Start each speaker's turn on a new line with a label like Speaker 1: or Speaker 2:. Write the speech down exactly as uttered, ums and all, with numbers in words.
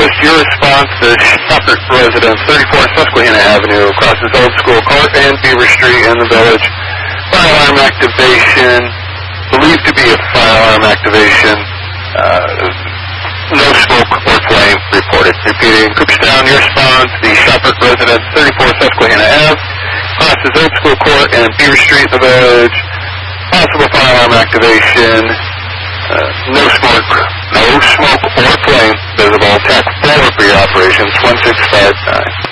Speaker 1: Just your response to Shepherd residence, thirty-four Susquehanna Avenue, crosses Old School Court and Beaver Street in the village. Fire alarm activation, believed to be a fire alarm activation. Uh, no smoke or flame reported. Repeating, Cooperstown, your response, the Shepherd residence, thirty-four Susquehanna Avenue, crosses Old School Court and Beaver Street in the village. Possible fire alarm activation. Uh, no smoke, no smoke or flame visible. Tax forward for your operations, one six five nine.